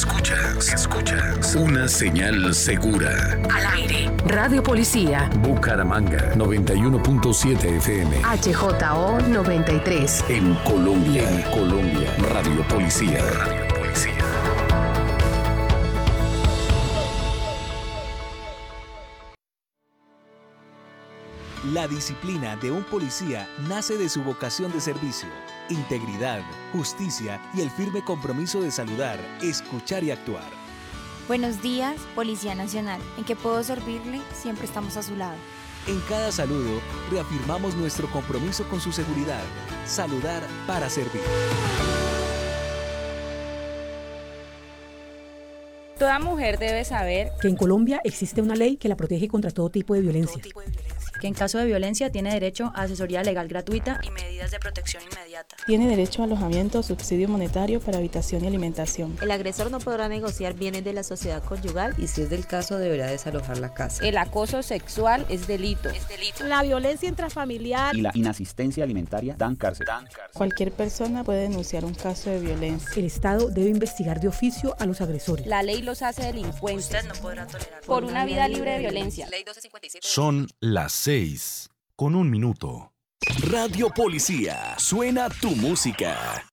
Escuchas una señal segura. Al aire. Radio Policía. Bucaramanga 91.7 FM. HJO 93. En Colombia. Radio Policía. La disciplina de un policía nace de su vocación de servicio, integridad, justicia y el firme compromiso de saludar, escuchar y actuar. Buenos días, Policía Nacional. ¿En qué puedo servirle? Siempre estamos a su lado. En cada saludo, reafirmamos nuestro compromiso con su seguridad. Saludar para servir. Toda mujer debe saber que en Colombia existe una ley que la protege contra todo tipo de violencia. Que en caso de violencia tiene derecho a asesoría legal gratuita y medidas de protección inmediata. Tiene derecho a alojamiento, subsidio monetario para habitación y alimentación. El agresor no podrá negociar bienes de la sociedad conyugal y si es del caso deberá desalojar la casa. El acoso sexual es delito. La violencia intrafamiliar y la inasistencia alimentaria dan cárcel. Cualquier persona puede denunciar un caso de violencia. El Estado debe investigar de oficio a los agresores. La ley los hace delincuentes. Usted no podrá tolerar por una vida libre de violencia. Ley 1257. Son las 6:01. Radio Policía. Suena tu música.